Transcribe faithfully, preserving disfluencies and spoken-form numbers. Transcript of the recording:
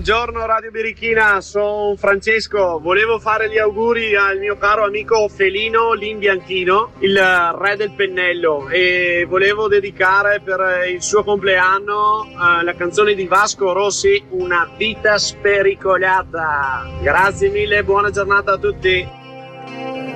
Buongiorno Radio Birichina, sono Francesco. Volevo fare gli auguri al mio caro amico Felino l'Imbianchino, il re del pennello, e volevo dedicare per il suo compleanno eh, la canzone di Vasco Rossi, Una vita spericolata. Grazie mille, buona giornata a tutti.